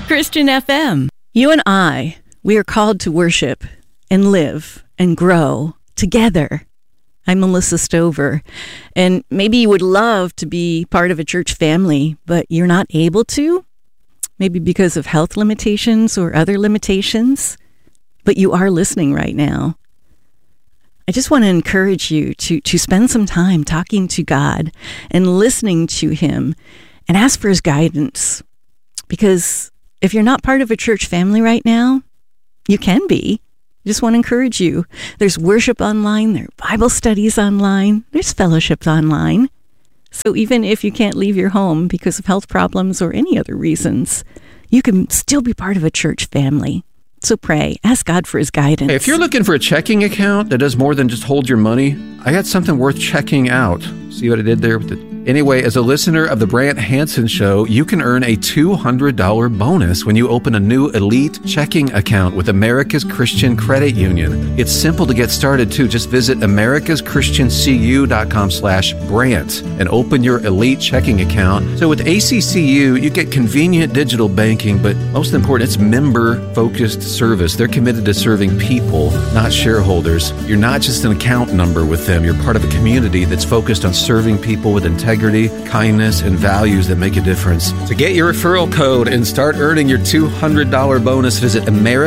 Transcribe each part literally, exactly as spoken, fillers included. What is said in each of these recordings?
Christian F M. You and I, we are called to worship and live and grow together. I'm Melissa Stover, and maybe you would love to be part of a church family, but you're not able to, maybe because of health limitations or other limitations, but you are listening right now. I just want to encourage you to, to spend some time talking to God and listening to Him and ask for His guidance, because if you're not part of a church family right now, you can be. I just want to encourage you. There's worship online, there are Bible studies online, there's fellowships online. So even if you can't leave your home because of health problems or any other reasons, you can still be part of a church family. So pray, ask God for His guidance. Hey, if you're looking for a checking account that does more than just hold your money, I got something worth checking out. See what I did there with the... Anyway, as a listener of the Brant Hansen Show, you can earn a two hundred dollars bonus when you open a new Elite checking account with America's Christian Credit Union. It's simple to get started, too. Just visit americaschristiancu.com slash Brant and open your Elite checking account. So with A C C U, you get convenient digital banking, but most important, it's member-focused service. They're committed to serving people, not shareholders. You're not just an account number with them. You're part of a community that's focused on serving people with integrity, kindness, and values that make a difference. To get your referral code and start earning your two hundred dollars bonus, visit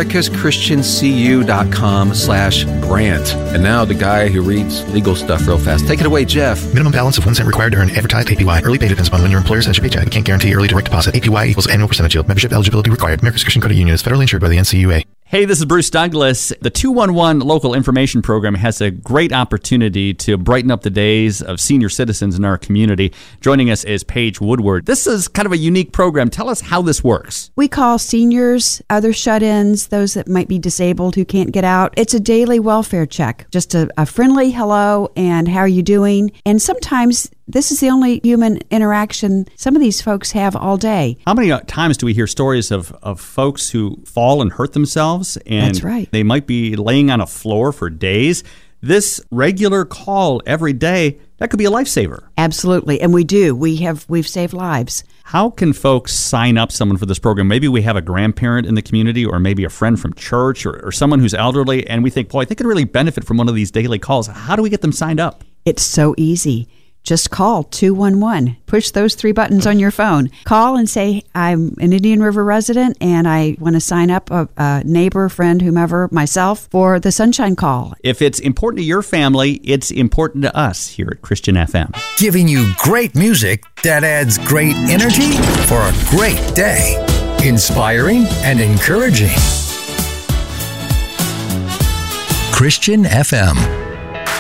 americaschristiancu.com slash Brant. And now the guy who reads legal stuff real fast. Take it away, Jeff. Minimum balance of one cent required to earn advertised A P Y. Early pay depends upon when your employer sends your paycheck. Can't guarantee early direct deposit. A P Y equals annual percentage yield. Membership eligibility required. America's Christian Credit Union is federally insured by the N C U A. Hey, this is Bruce Douglas. The two one one Local Information Program has a great opportunity to brighten up the days of senior citizens in our community. Joining us is Paige Woodward. This is kind of a unique program. Tell us how this works. We call seniors, other shut-ins, those that might be disabled who can't get out. It's a daily welfare check. Just a, a friendly hello and how are you doing? And sometimes this is the only human interaction some of these folks have all day. How many times do we hear stories of, of folks who fall and hurt themselves? And That's right. They might be laying on a floor for days. This regular call every day, that could be a lifesaver. Absolutely. And we do. We have, we've saved lives. How can folks sign up someone for this program? Maybe we have a grandparent in the community or maybe a friend from church or, or someone who's elderly, and we think, boy, they could really benefit from one of these daily calls. How do we get them signed up? It's so easy. Just call two one one. Push those three buttons on your phone. Call and say, I'm an Indian River resident and I want to sign up a, a neighbor, friend, whomever, myself, for the Sunshine Call. If it's important to your family, it's important to us here at Christian F M. Giving you great music that adds great energy for a great day. Inspiring and encouraging. Christian F M.